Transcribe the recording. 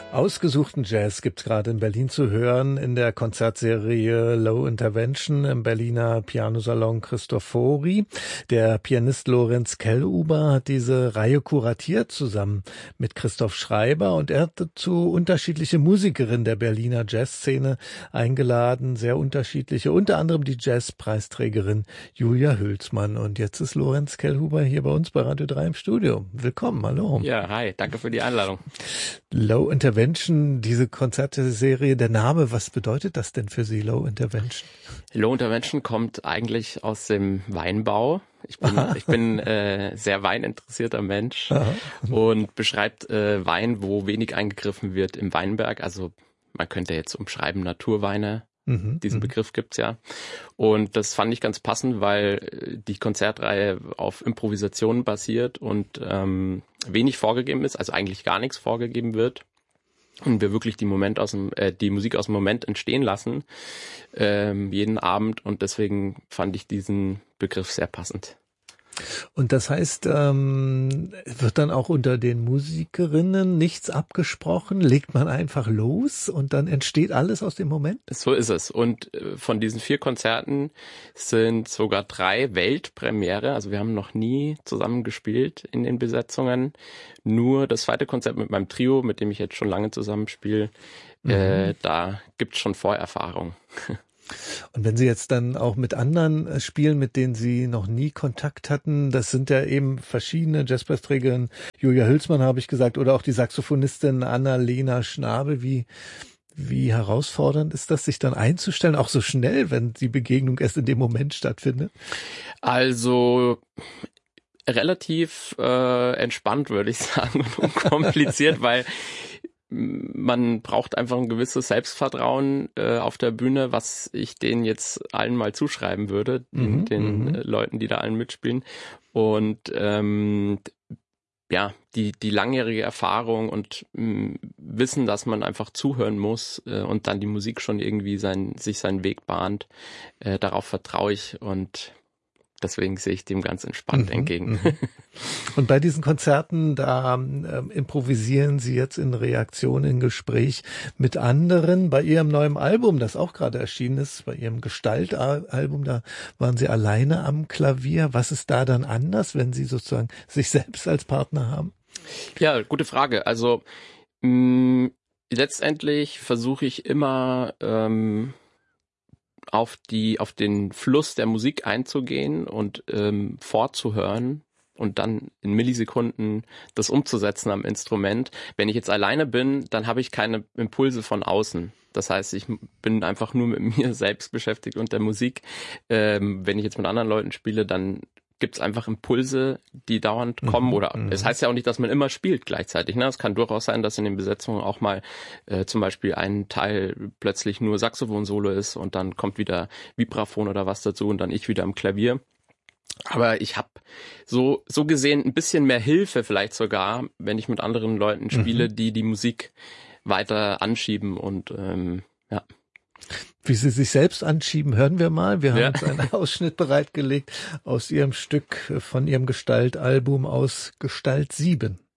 Ausgesuchten Jazz gibt's gerade in Berlin zu hören in der Konzertserie Low Intervention im Berliner Pianosalon Cristofori. Der Pianist Lorenz Kellhuber hat diese Reihe kuratiert zusammen mit Christoph Schreiber und er hat dazu unterschiedliche Musikerinnen der Berliner Jazzszene eingeladen, sehr unterschiedliche, unter anderem die Jazzpreisträgerin Julia Hülsmann. Und jetzt ist Lorenz Kellhuber hier bei uns bei Radio 3 im Studio. Willkommen, hallo. Ja, hi, danke für die Einladung. Low Intervention, diese Konzertserie, der Name, was bedeutet das denn für Sie, Low Intervention? Low Intervention kommt eigentlich aus dem Weinbau. Ich bin sehr weininteressierter Mensch. Aha. Und beschreibt Wein, wo wenig eingegriffen wird im Weinberg. Also man könnte jetzt umschreiben Naturweine. Diesen Begriff gibt's ja. Und das fand ich ganz passend, weil die Konzertreihe auf Improvisationen basiert und wenig vorgegeben ist, also eigentlich gar nichts vorgegeben wird. Und wir wirklich die Musik aus dem Moment entstehen lassen, jeden Abend. Und deswegen fand ich diesen Begriff sehr passend. Und das heißt, wird dann auch unter den Musikerinnen nichts abgesprochen? Legt man einfach los und dann entsteht alles aus dem Moment? So ist es. Und von diesen 4 Konzerten sind sogar 3 Weltpremiere. Also wir haben noch nie zusammen gespielt in den Besetzungen. Nur das 2. Konzert mit meinem Trio, mit dem ich jetzt schon lange zusammenspiele, da gibt's schon Vorerfahrung. Und wenn Sie jetzt dann auch mit anderen spielen, mit denen Sie noch nie Kontakt hatten, das sind ja eben verschiedene Jazzpreisträgerinnen, Julia Hülsmann habe ich gesagt, oder auch die Saxophonistin Anna-Lena Schnabel, wie herausfordernd ist das, sich dann einzustellen, auch so schnell, wenn die Begegnung erst in dem Moment stattfindet? Also relativ entspannt, würde ich sagen, und unkompliziert, weil man braucht einfach ein gewisses Selbstvertrauen auf der Bühne, was ich denen jetzt allen mal zuschreiben würde, den Leuten, die da allen mitspielen. Und die langjährige Erfahrung und Wissen, dass man einfach zuhören muss und dann die Musik schon irgendwie sich seinen Weg bahnt, darauf vertraue ich und deswegen sehe ich dem ganz entspannt entgegen. Und bei diesen Konzerten, da improvisieren Sie jetzt in Reaktion, in Gespräch mit anderen. Bei Ihrem neuen Album, das auch gerade erschienen ist, bei Ihrem Gestaltalbum, da waren Sie alleine am Klavier. Was ist da dann anders, wenn Sie sozusagen sich selbst als Partner haben? Ja, gute Frage. Also letztendlich versuche ich immer auf den Fluss der Musik einzugehen und vorzuhören und dann in Millisekunden das umzusetzen am Instrument. Wenn ich jetzt alleine bin, dann habe ich keine Impulse von außen. Das heißt, ich bin einfach nur mit mir selbst beschäftigt und der Musik. Wenn ich jetzt mit anderen Leuten spiele, dann gibt's einfach Impulse, die dauernd kommen. Oder es heißt ja auch nicht, dass man immer spielt gleichzeitig. Ne? Es kann durchaus sein, dass in den Besetzungen auch mal zum Beispiel ein Teil plötzlich nur Saxophon-Solo ist und dann kommt wieder Vibraphon oder was dazu und dann ich wieder am Klavier. Aber ich habe so gesehen ein bisschen mehr Hilfe vielleicht sogar, wenn ich mit anderen Leuten spiele, die Musik weiter anschieben und ja. Wie Sie sich selbst anschieben, hören wir mal. Wir haben uns einen Ausschnitt bereitgelegt aus Ihrem Stück von Ihrem Gestaltalbum aus Gestalt 7.